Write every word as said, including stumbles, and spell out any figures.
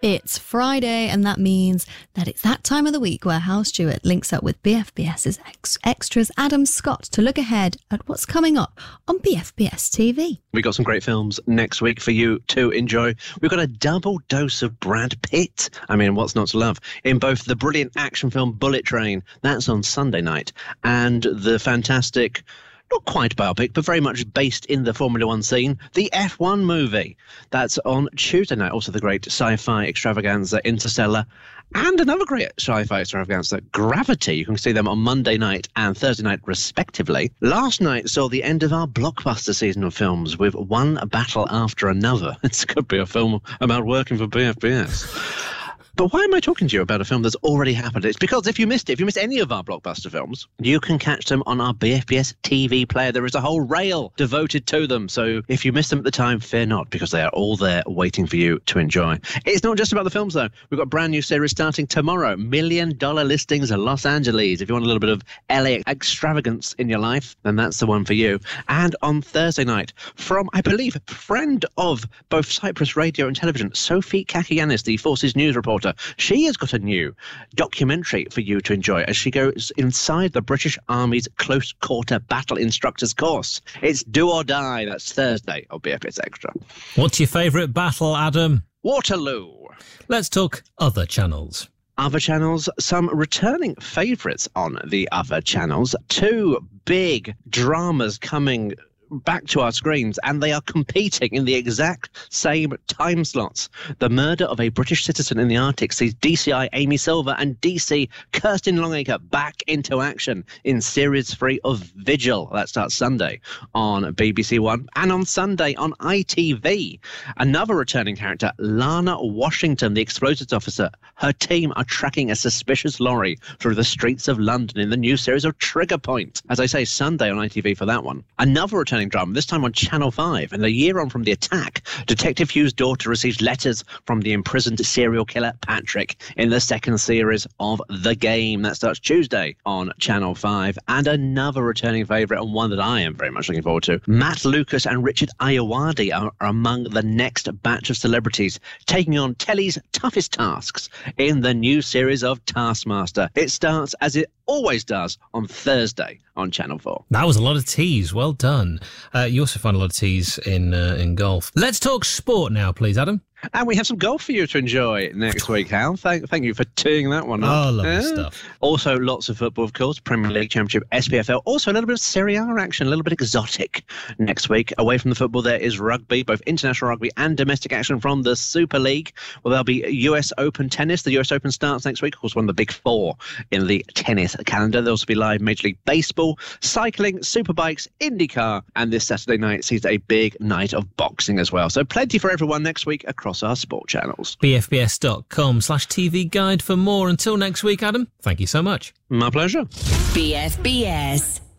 It's Friday, and that means that it's that time of the week where Hal Stewart links up with BFBS's ex- extras Adam Scott to look ahead at what's coming up on B F B S T V. We've got some great films next week for you to enjoy. We've got a double dose of Brad Pitt. I mean, what's not to love? In both the brilliant action film Bullet Train, that's on Sunday night, and the fantastic... not quite biopic, but very much based in the Formula One scene, the F one movie. That's on Tuesday night. Also the great sci-fi extravaganza Interstellar, and another great sci-fi extravaganza, Gravity. You can see them on Monday night and Thursday night, respectively. Last night saw the end of our blockbuster season of films with One Battle After Another. This could be a film about working for B F B S. But why am I talking to you about a film that's already happened? It's because if you missed it, if you missed any of our blockbuster films, you can catch them on our B F B S T V player. There is a whole rail devoted to them. So if you missed them at the time, fear not, because they are all there waiting for you to enjoy. It's not just about the films, though. We've got a brand new series starting tomorrow, Million Dollar Listings of Los Angeles. If you want a little bit of L A extravagance in your life, then that's the one for you. And on Thursday night, from, I believe, friend of both Cyprus Radio and Television, Sophie Kakianis, the Forces News reporter, she has got a new documentary for you to enjoy as she goes inside the British Army's Close Quarter Battle Instructors course. It's Do or Die. That's Thursday on B F S Extra. What's your favourite battle, Adam? Waterloo. Let's talk other channels. Other channels, some returning favourites on the other channels. Two big dramas coming back to our screens, and they are competing in the exact same time slots. The murder of a British citizen in the Arctic sees D C I Amy Silver and D C Kirsten Longacre back into action in Series three of Vigil. That starts Sunday on B B C One, and on Sunday on I T V. Another returning character, Lana Washington, the explosives officer. Her team are tracking a suspicious lorry through the streets of London in the new series of Trigger Point. As I say, Sunday on I T V for that one. Another returning drama, this time on Channel five, and a year on from the attack, Detective Hugh's daughter receives letters from the imprisoned serial killer Patrick in the second series of The Game. That starts Tuesday on Channel five. And another returning favourite, and one that I am very much looking forward to, Matt Lucas and Richard Ayoade are, are among the next batch of celebrities taking on telly's toughest tasks in the new series of Taskmaster. It starts, as it always does, on Thursday on Channel four. That was a lot of teas. Well done. Uh, you also find a lot of teas in uh, in golf. Let's talk sport now, please, Adam. And we have some golf for you to enjoy next week, Hal. Thank, thank you for teeing that one up. Oh, lovely yeah. stuff. Also, lots of football, of course. Premier League, Championship, S P F L. Also, a little bit of Serie A action, a little bit exotic next week. Away from the football, there is rugby, both international rugby and domestic action from the Super League. Well, there'll be U S Open tennis. The U S Open starts next week. Of course, one of the big four in the tennis calendar. There'll also be live Major League Baseball, cycling, superbikes, IndyCar, and this Saturday night sees a big night of boxing as well. So plenty for everyone next week across our sport channels. bfbs.com slash TV guide for more. Until next week, Adam, thank you so much. My pleasure. B F B S.